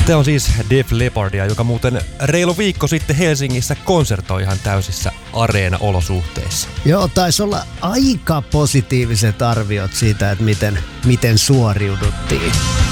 Tämä on siis Def Leppardia, joka muuten reilu viikko sitten Helsingissä konsertoi ihan täysissä areena-olosuhteissa. Joo, taisi olla aika positiiviset arviot siitä, että miten suoriuduttiin.